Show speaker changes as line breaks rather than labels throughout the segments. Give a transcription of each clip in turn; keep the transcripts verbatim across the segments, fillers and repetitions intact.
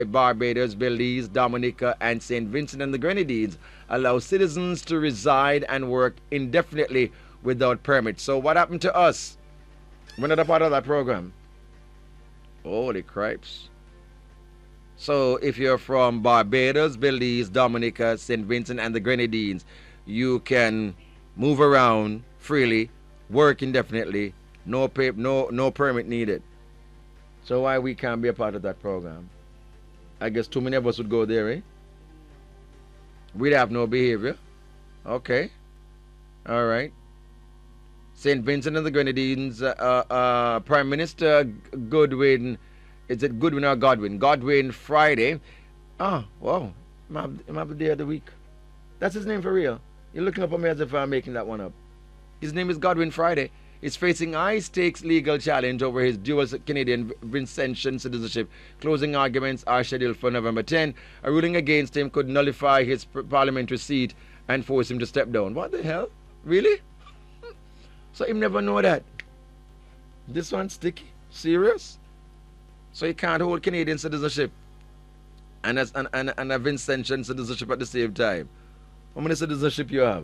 Barbados, Belize, Dominica, and Saint Vincent and the Grenadines allow citizens to reside and work indefinitely without permit. So what happened to us? We're not a part of that program. Holy cripes. So if you're from Barbados, Belize, Dominica, Saint Vincent, and the Grenadines, you can move around freely, work indefinitely, no pay, no no permit needed. So why we can't be a part of that program? I guess too many of us would go there, eh? We'd have no behavior. Okay. All right. Saint Vincent and the Grenadines, uh, uh, Prime Minister Goodwin, is it Goodwin or Godwin? Godwin Friday. Oh, wow. I'm have the day of the week. That's his name for real. You're looking up at me as if I'm making that one up. His name is Godwin Friday. He's facing high-stakes legal challenge over his dual Canadian Vincentian citizenship. Closing arguments are scheduled for November tenth. A ruling against him could nullify his parliamentary seat and force him to step down. What the hell? Really? So him never know that. This one's sticky. Serious? So he can't hold Canadian citizenship and, as, and, and, and a Vincentian citizenship at the same time. How many citizenship you have?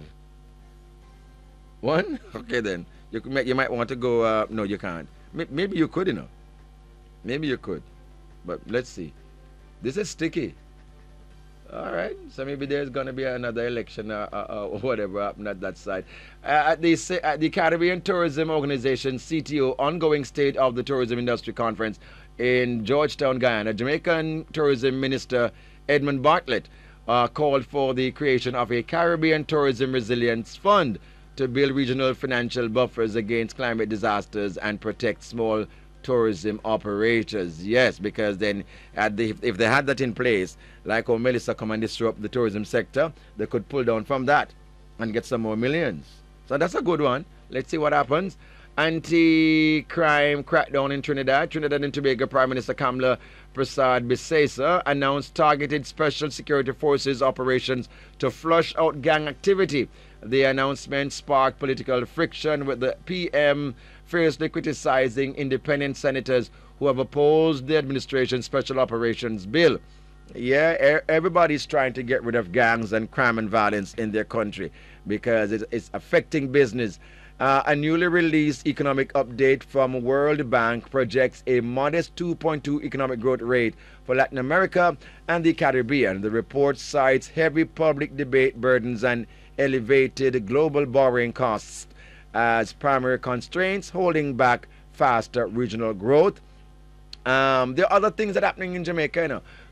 One? Okay then. You could, you might want to go. Uh, no, you can't. Maybe you could, you know. Maybe you could, but let's see. This is sticky. All right. So maybe there's gonna be another election or, or, or whatever happened at that side. Uh, at the at the Caribbean Tourism Organization (C T O) ongoing State of the Tourism Industry Conference in Georgetown, Guyana, Jamaican Tourism Minister Edmund Bartlett uh, called for the creation of a Caribbean Tourism Resilience Fund to build regional financial buffers against climate disasters and protect small tourism operators. Yes, because then at the, if they had that in place, like how Melissa come and disrupt the tourism sector, they could pull down from that and get some more millions. So that's a good one. Let's see what happens. Anti-crime crackdown in Trinidad. Trinidad and Tobago Prime Minister Kamla Prasad Bisesa announced targeted special security forces operations to flush out gang activity. The announcement sparked political friction with the P M fiercely criticizing independent senators who have opposed the administration's special operations bill. Yeah, everybody's trying to get rid of gangs and crime and violence in their country because it's affecting business. Uh, a newly released economic update from World Bank projects a modest two point two economic growth rate for Latin America and the Caribbean. The report cites heavy public debate burdens and elevated global borrowing costs as primary constraints holding back faster regional growth. Um, there are other things that are happening in Jamaica, you know.